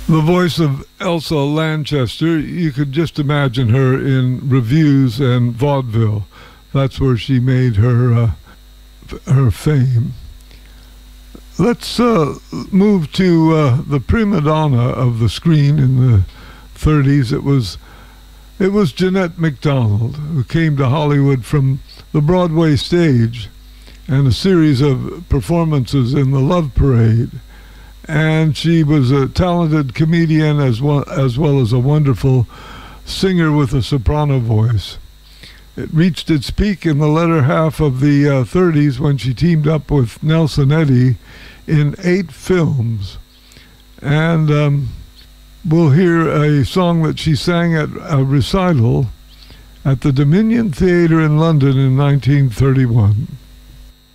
The voice of Elsa Lanchester, you could just imagine her in revues and vaudeville. That's where she made her fame. Let's move to the prima donna of the screen in the 30s. It was Jeanette MacDonald, who came to Hollywood from the Broadway stage and a series of performances in the Love Parade. And she was a talented comedian as well as a wonderful singer with a soprano voice. It reached its peak in the latter half of the 30s when she teamed up with Nelson Eddy in 8 films. And we'll hear a song that she sang at a recital at the Dominion Theatre in London in 1931.